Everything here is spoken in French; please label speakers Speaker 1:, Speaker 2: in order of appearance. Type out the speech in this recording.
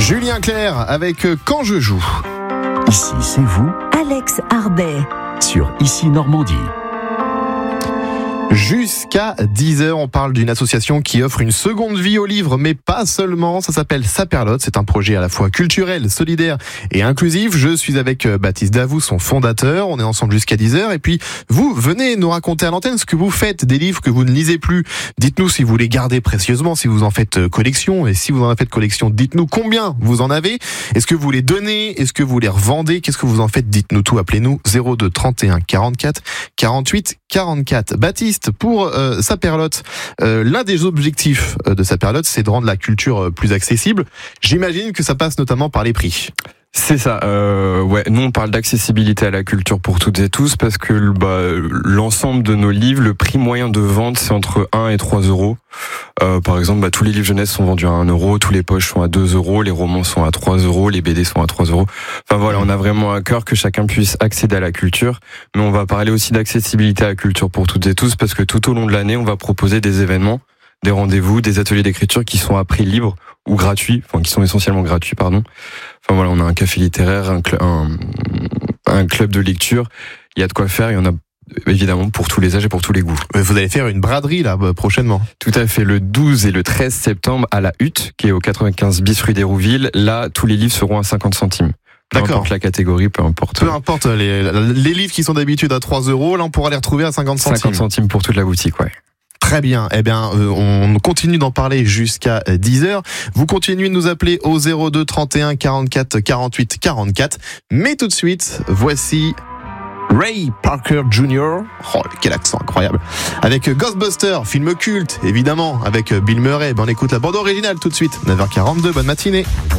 Speaker 1: Julien Clerc avec Quand je joue.
Speaker 2: Ici, c'est vous,
Speaker 3: Alex Arbet.
Speaker 2: sur Ici Normandie.
Speaker 1: Jusqu'à 10h, on parle d'une association qui offre une seconde vie aux livres, mais pas seulement. Ça s'appelle Saperlott. C'est un projet à la fois culturel, solidaire et inclusif. Je suis avec Baptiste Davout, son fondateur. On est ensemble jusqu'à 10h. Et puis, vous venez nous raconter à l'antenne ce que vous faites des livres que vous ne lisez plus. Dites-nous si vous les gardez précieusement, si vous en faites collection. Et si vous en faites collection, dites-nous combien vous en avez. Est-ce que vous les donnez? Est-ce que vous les revendez? Qu'est-ce que vous en faites? Dites-nous tout. Appelez-nous 02 31 44 48 44. Baptiste, pour Saperlott, l'un des objectifs de Saperlott, c'est de rendre la culture plus accessible. J'imagine que ça passe notamment par les prix.
Speaker 4: C'est ça, nous on parle d'accessibilité à la culture pour toutes et tous parce que l'ensemble de nos livres, le prix moyen de vente c'est entre 1 et 3 euros. Par exemple, tous les livres jeunesse sont vendus à 1 euro, tous les poches sont à 2 euros, les romans sont à 3 euros, les BD sont à 3 euros. Enfin voilà, on a vraiment à cœur que chacun puisse accéder à la culture, mais on va parler aussi d'accessibilité à la culture pour toutes et tous parce que tout au long de l'année, on va proposer des événements, des rendez-vous, des ateliers d'écriture qui sont à prix libre ou gratuits, qui sont essentiellement gratuits, pardon. Enfin voilà, on a un café littéraire, un club de lecture, il y a de quoi faire, il y en a évidemment pour tous les âges et pour tous les goûts.
Speaker 1: Vous allez faire une braderie là prochainement.
Speaker 4: Tout à fait, le 12 et le 13 septembre à la Hutte, qui est au 95 bis rue d'Hérouville. Là, tous les livres seront à 50 centimes. Peu importe la catégorie, peu importe.
Speaker 1: Peu importe les livres qui sont d'habitude à 3 euros, là on pourra les retrouver à 50 centimes.
Speaker 4: 50 centimes pour toute la boutique, ouais.
Speaker 1: Très bien. Eh bien, on continue d'en parler jusqu'à 10h. Vous continuez de nous appeler au 02 31 44 48 44. Mais tout de suite, voici Ray Parker Jr. Oh, quel accent incroyable. Avec Ghostbusters, film culte, évidemment, avec Bill Murray. On écoute la bande originale tout de suite. 9h42, bonne matinée.